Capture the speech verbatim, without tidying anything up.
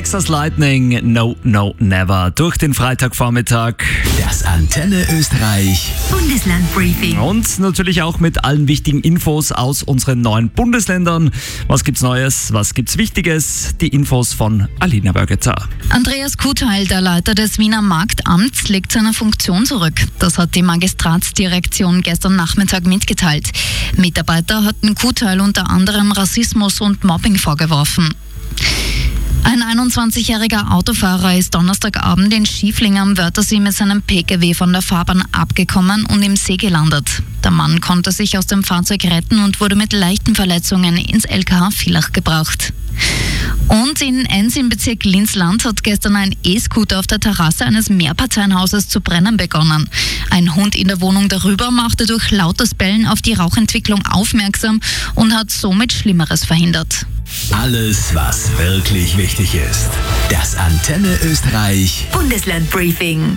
Texas Lightning, No, No, Never. Durch den Freitagvormittag. Das Antenne Österreich Bundeslandbriefing. Und natürlich auch mit allen wichtigen Infos aus unseren neuen Bundesländern. Was gibt's Neues? Was gibt's Wichtiges? Die Infos von Alina Bergetzer. Andreas Kuteil, der Leiter des Wiener Marktamts, legt seine Funktion zurück. Das hat die Magistratsdirektion gestern Nachmittag mitgeteilt. Mitarbeiter hatten Kuteil unter anderem Rassismus und Mobbing vorgeworfen. Ein einundzwanzigjähriger Autofahrer ist Donnerstagabend in Schiefling am Wörthersee mit seinem Pkw von der Fahrbahn abgekommen und im See gelandet. Der Mann konnte sich aus dem Fahrzeug retten und wurde mit leichten Verletzungen ins L K H Villach gebracht. Und in Enns im Bezirk Linz-Land hat gestern ein E-Scooter auf der Terrasse eines Mehrparteienhauses zu brennen begonnen. Ein Hund in der Wohnung darüber machte durch lautes Bellen auf die Rauchentwicklung aufmerksam und hat somit Schlimmeres verhindert. Alles, was wirklich wichtig ist. Das Antenne Österreich Bundeslandbriefing.